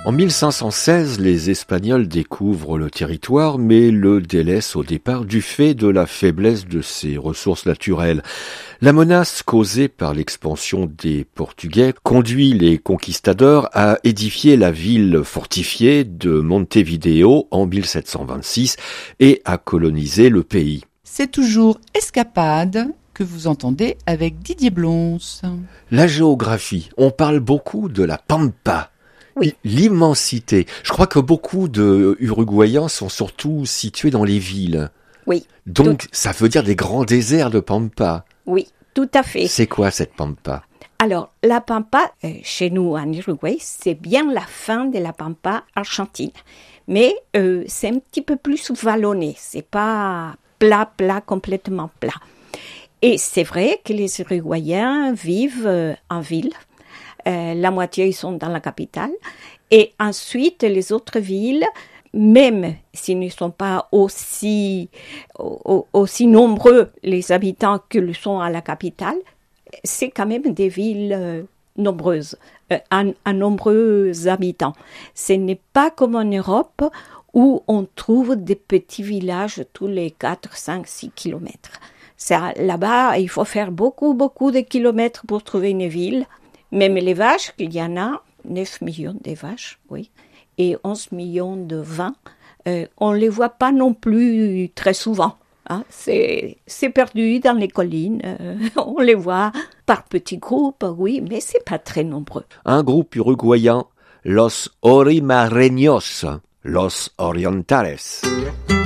En 1516, les Espagnols découvrent le territoire, mais le délaissent au départ du fait de la faiblesse de ses ressources naturelles. La menace causée par l'expansion des Portugais conduit les conquistadors à édifier la ville fortifiée de Montevideo en 1726 et à coloniser le pays. C'est toujours Escapade que vous entendez avec Didier Blons. La géographie, on parle beaucoup de la Pampa. Oui. L'immensité. Je crois que beaucoup de Uruguayens sont surtout situés dans les villes. Oui. Donc, ça veut dire des grands déserts de Pampa. Oui, tout à fait. C'est quoi cette Pampa? Alors, la Pampa, chez nous en Uruguay, c'est bien la fin de la Pampa argentine. Mais c'est un petit peu plus vallonné. C'est pas plat, complètement plat. Et c'est vrai que les Uruguayens vivent en ville. La moitié, ils sont dans la capitale. Et ensuite, les autres villes, même s'ils ne sont pas aussi nombreux, les habitants, que le sont à la capitale, c'est quand même des villes nombreuses, à nombreux habitants. Ce n'est pas comme en Europe où on trouve des petits villages tous les 4, 5, 6 kilomètres. Là-bas, il faut faire beaucoup de kilomètres pour trouver une ville. Même les vaches, il y en a 9 millions de vaches, oui, et 11 millions de vins, on ne les voit pas non plus très souvent. Hein. C'est perdu dans les collines, on les voit par petits groupes, oui, mais c'est pas très nombreux. Un groupe uruguayen, Los Orimareños, Los Orientales.